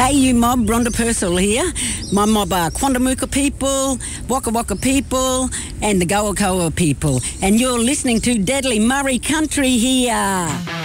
AU mob, Rhonda Purcell here. My mob are Quandamooka people, Waka Waka people and the Goakoa people. And you're listening to Deadly Murray Country here.